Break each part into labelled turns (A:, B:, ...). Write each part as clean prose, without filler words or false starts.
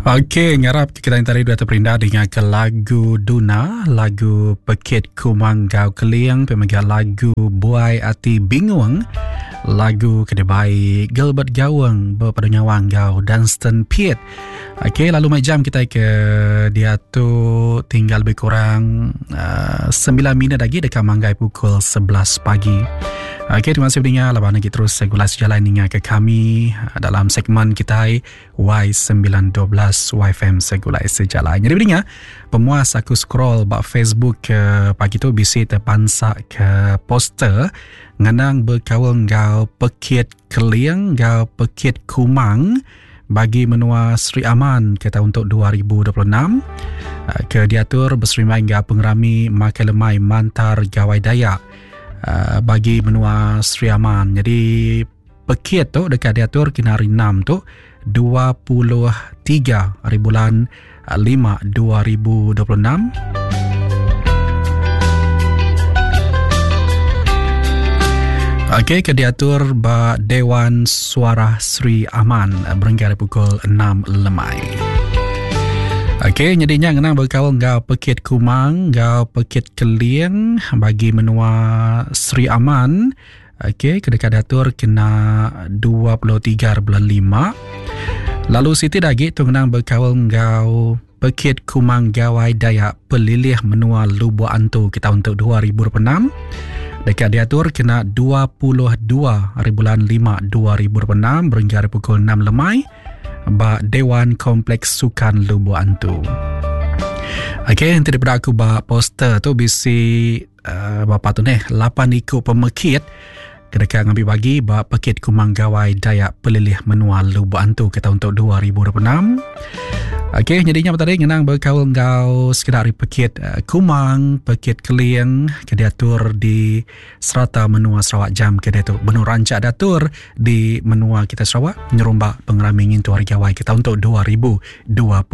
A: Okey, ngarap kita yang tadi dua terperindah dengan ke lagu Duna, lagu Pekit Kumang Gau Keliang, pemegang lagu Buai Ati Bingung, lagu Kedebai Gilbert Gawang berpadu nyawang Gau Dunstan Piet. Okey, lalu macam kita ke dia tu tinggal lebih kurang 9 minit lagi dekat Manggai pukul 11 pagi. Okey, terima kasih pendengar. Laban lagi terus regulasi jalan dengan ke kami dalam segmen kita Y912 YFM Segulai Sejalan. Jadi pendengar, pemuas aku scroll bak Facebook pagi tu bisi terpansak ke poster ngenang berkawal ngau Pekit Keliang ngau Pekit Kumang bagi menua Sri Aman kita untuk 2026 ke diatur berserimai ngau pengerami makai lemai mantar gawai Dayak bagi menua Sri Aman. Jadi Pekit tu dekat diatur kinari 6 tu 23 hari bulan 5 2026. Okey, ke diatur ba Dewan Suara Sri Aman berenggar pukul 6 lemai. Okey, jadinya ngenang berkawal ngau Pekit Kumang, ngau Pekit Keliang bagi menua Sri Aman. Okey, kedekat datur kena 23 bulan 5. Lalu Siti lagi tu ngenang berkawal ngau Pekit Kumang Gawai Dayak Pelilih menua Lubuk Antu kita untuk 2026. Dekat diatur kena 22 hari bulan 5 2026 berenggar pukul 6 lemai. Ba Dewan Kompleks Sukan Lubuk Antu. Okey, nanti daripada aku ba poster tu bisi bapa tu 8 ikut pemekit kedekat ngambil bagi ba Pekit Kumang Gawai Dayak Pelilih menua Lubuk Antu kita untuk 2026. Okey, jadinya apa tadi ngenang berkawal ngau sekedar Pekit Kumang, Pekit Keliang ke diatur di serata menua Sarawak jam ke diatur benur rancak datur di menua kita Sarawak nyerumbak pengeramingin tu hari gawai kita untuk 2026.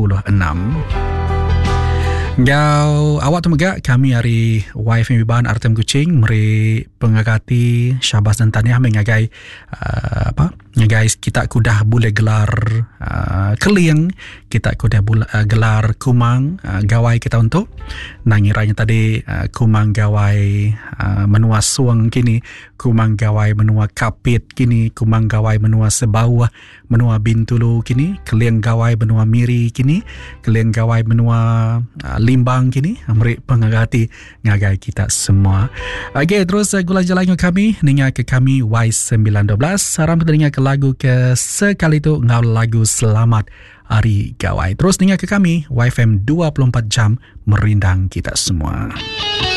A: Ngau awak tu megak kami hari YFM Biban Artem Kuching meri pengagati syabas dan tahniah mengagai ngagai kita kudah boleh gelar Keliang, kita kudah gelar Kumang gawai kita untuk nangiranya tadi Kumang gawai menua Suang kini, Kumang gawai menua Kapit kini, Kumang gawai menua Sebawah menua Bintulu kini, Keliang gawai menua Miri kini, Keliang gawai menua Limbang kini. Meri pengagati ngagai kita semua. Okey, terus gula jalan kami ninga ke kami Y912 saram kita dengar ke lagu ke sekali tu ngau lagu Selamat Hari Gawai. Terus dengar ke kami YFM 24 jam merindang kita semua.